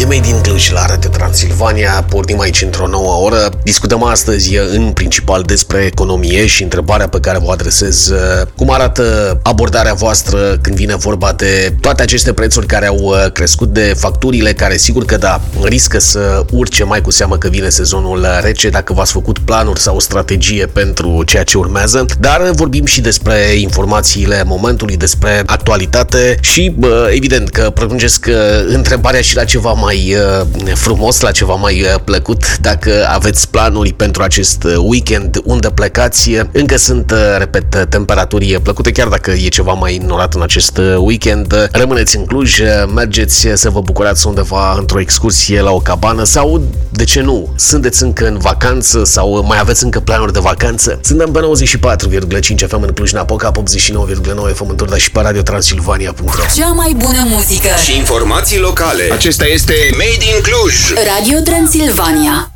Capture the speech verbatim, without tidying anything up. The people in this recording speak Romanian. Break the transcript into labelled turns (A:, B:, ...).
A: Made in Cluj la Radio Transilvania. Pornim aici într-o nouă oră. Discutăm astăzi în principal despre economie și întrebarea pe care vă adresez: cum arată abordarea voastră când vine vorba de toate aceste prețuri care au crescut, de facturile care sigur că da, riscă să urce, mai cu seamă că vine sezonul rece, dacă v-ați făcut planuri sau o strategie pentru ceea ce urmează. Dar vorbim și despre informațiile momentului, despre actualitate și bă, evident că prelungesc întrebarea și la ceva mai uh, frumos, la ceva mai uh, plăcut. Dacă aveți planuri pentru acest weekend, unde plecați? Încă sunt, uh, repet, temperaturi plăcute, chiar dacă e ceva mai înnorat în acest weekend. Rămâneți în Cluj, mergeți să vă bucurați undeva într-o excursie la o cabană sau, de ce nu, sunteți încă în vacanță sau mai aveți încă planuri de vacanță? Suntem pe nouăzeci și patru virgulă cinci F M în Cluj-Napoca, optzeci și nouă virgulă nouă F M în Turda și pe radio transilvania punct ro.
B: Cea mai bună muzică
C: și informații locale. Acesta este Made in Cluj.
B: Radio Transilvania.